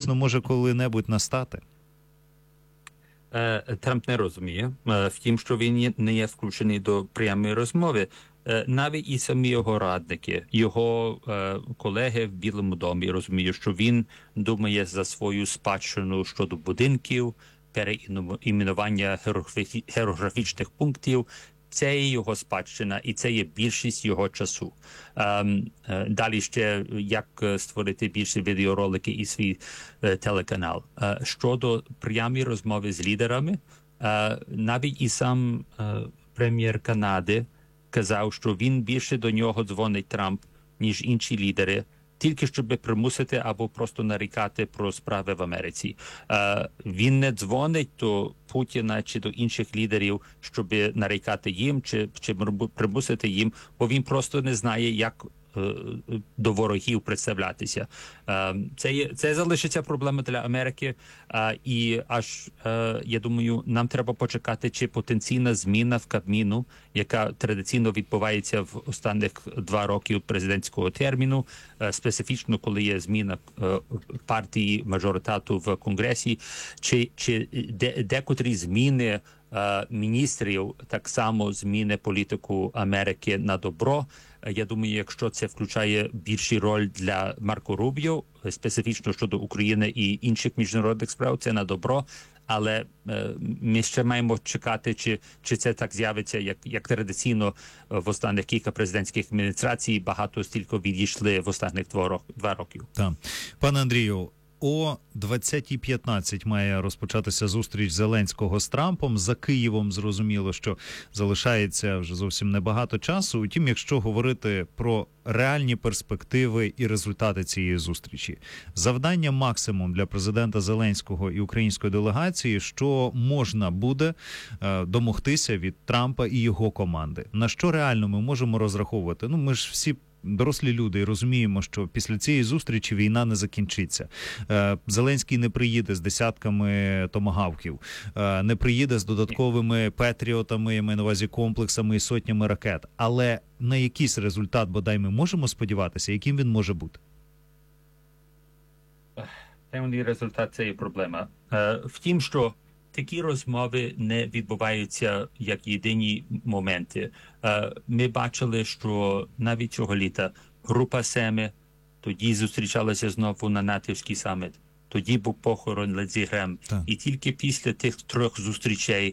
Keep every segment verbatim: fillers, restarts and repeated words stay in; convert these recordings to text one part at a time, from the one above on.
фактично може коли-небудь настати? Трамп не розуміє, втім, що він не є включений до прямої розмови. Навіть і самі його радники, його колеги в Білому домі розуміють, що він думає за свою спадщину щодо будинків, переіменування географічних пунктів. Це є його спадщина, і це є більшість його часу. Ем, е, далі ще, як створити більше відеоролики і свій е, телеканал. Е, щодо прямої розмови з лідерами, е, навіть і сам е, прем'єр Канади казав, що він більше до нього дзвонить Трамп, ніж інші лідери, тільки щоб примусити або просто нарікати про справи в Америці. Е, він не дзвонить до Путіна чи до інших лідерів, щоб нарікати їм чи, чи примусити їм, бо він просто не знає, як е, до ворогів представлятися. Е, це, є, це залишиться проблема для Америки, е, і аж, е, я думаю, нам треба почекати, чи потенційна зміна в Кабміну, яка традиційно відбувається в останніх два роки президентського терміну, е, специфічно, коли є зміна е, партії мажоритату в Конгресі, чи, чи де, декотрі зміни е, міністрів так само зміни політику Америки на добро. Я думаю, якщо це включає більшу роль для Марко Рубіо, специфічно щодо України і інших міжнародних справ, це на добро. Але е, ми ще маємо чекати, чи, чи це так з'явиться, як, як традиційно в останніх кілька президентських адміністрацій багато стільки відійшли в останніх два, два роки. Так. Пане Андрію, о двадцятій п'ятнадцять має розпочатися зустріч Зеленського з Трампом. За Києвом зрозуміло, що залишається вже зовсім небагато часу. Утім, якщо говорити про реальні перспективи і результати цієї зустрічі, завдання максимум для президента Зеленського і української делегації, що можна буде е, домогтися від Трампа і його команди. На що реально ми можемо розраховувати? Ну, ми ж всі дорослі люди і розуміємо, що після цієї зустрічі війна не закінчиться. Зеленський не приїде з десятками томагавків, не приїде з додатковими петріотами, я маю на увазі комплексами і сотнями ракет. Але на якийсь результат, бодай, ми можемо сподіватися, яким він може бути? Певний результат – це є проблема. Втім, що такі розмови не відбуваються як єдині моменти. Ми бачили, що навіть цього літа група Семи тоді зустрічалася знову на натівський саміт. Тоді був похорон Линдзі Грем. Так. І тільки після тих трьох зустрічей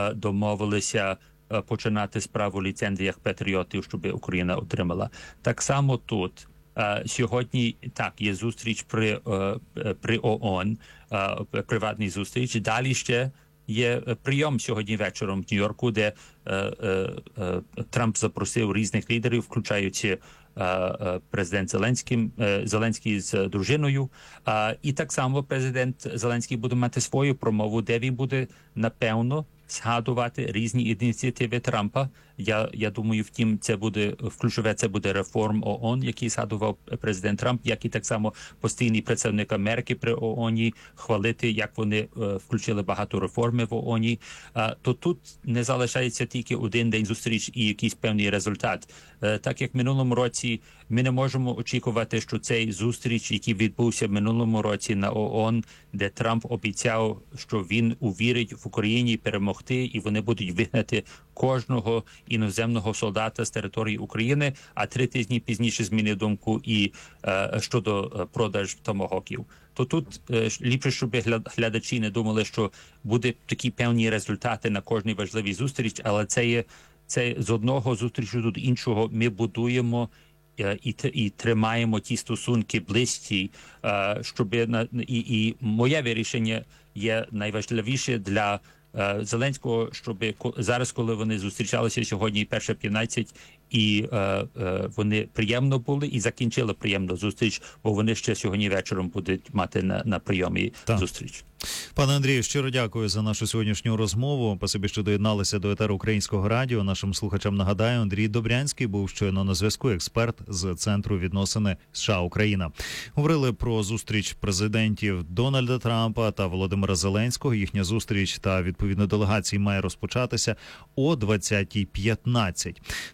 домовилися починати справу ліцензіях патріотів, щоб Україна отримала. Так само тут. Uh, сьогодні, так, є зустріч при, uh, при ООН, uh, приватний зустріч. Далі ще є прийом сьогодні вечором в Нью-Йорку, де uh, uh, uh, Трамп запросив різних лідерів, включаючи uh, uh, президент Зеленський, uh, Зеленський з дружиною. Uh, і так само президент Зеленський буде мати свою промову, де він буде, напевно, згадувати різні ініціативи Трампа. Я, я думаю, втім, це буде, ключове це буде реформ ООН, який згадував президент Трамп, як і так само постійний представник Америки при ООНі, хвалити, як вони е, включили багато реформи в ООНі. Е, то тут не залишається тільки один день зустріч і якийсь певний результат. Е, так як в минулому році ми не можемо очікувати, що цей зустріч, який відбувся в минулому році на ООН, де Трамп обіцяв, що він увірить в Україні перемогти, і вони будуть вигнати кожного іноземного солдата з території України, а три тижні пізніше змінив думку і е, щодо продаж томагавків. То тут е, ліпше, щоб глядачі не думали, що буде такі певні результати на кожній важливій зустріч, але це є це з одного зустрічу до іншого ми будуємо е, і, і тримаємо ті стосунки близькі, е, щоб на і, і моє вирішення є найважливіше для Зеленського, щоб зараз, коли вони зустрічалися сьогодні, перша п'ятнадцять, і е, е, вони приємно були і закінчили приємну зустріч, бо вони ще сьогодні вечором будуть мати на, на прийомі так. зустріч. Пане Андрію, щиро дякую за нашу сьогоднішню розмову. Спасибі, що доєдналися до етеру Українського радіо. Нашим слухачам нагадаю, Андрій Добрянський був щойно на зв'язку, експерт з Центру відносини США-Україна. Говорили про зустріч президентів Дональда Трампа та Володимира Зеленського. Їхня зустріч та, відповідно, делегації має розпочатися о двадцятій п'ятнадцять. Ну, а ще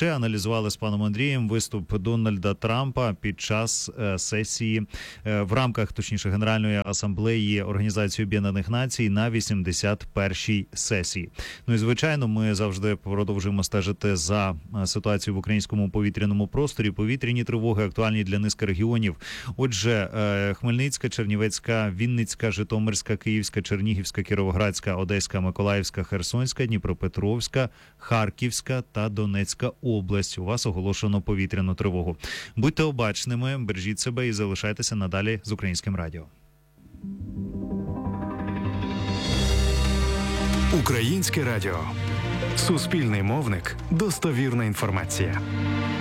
ще аналізували з паном Андрієм виступ Дональда Трампа під час е, сесії е, в рамках, точніше, Генеральної асамблеї Організації Об'єднаних Націй на вісімдесят першій сесії. Ну і звичайно, ми завжди продовжуємо стежити за е, ситуацією в українському повітряному просторі. Повітряні тривоги актуальні для низки регіонів. Отже, е, Хмельницька, Чернівецька, Вінницька, Житомирська, Київська, Чернігівська, Кіровоградська, Одеська, Миколаївська, Херсонська, Дніпропетровська, Харківська та Донецька область. У вас оголошено повітряну тривогу. Будьте обачними, бережіть себе і залишайтеся надалі з Українським радіо. Українське радіо. Суспільний мовник. Достовірна інформація.